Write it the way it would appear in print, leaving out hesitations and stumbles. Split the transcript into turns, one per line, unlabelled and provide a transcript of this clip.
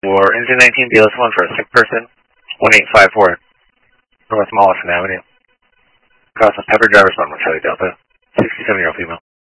For Engine 19 BLS1 for a sick person, 1854 North Mollison Avenue. Cross of Pepper Driver's Mountain, Charlie Delta, 67-year-old female.